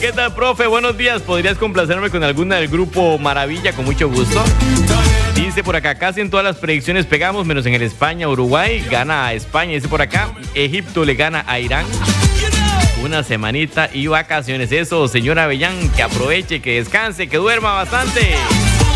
¿Qué tal, profe? Buenos días. ¿Podrías complacerme con alguna del grupo Maravilla? Con mucho gusto. Dice por acá, casi en todas las predicciones pegamos, menos en el España-Uruguay. Gana a España. Dice por acá, Egipto le gana a Irán. Una semanita y vacaciones. Eso, señora Avellán, que aproveche, que descanse, que duerma bastante.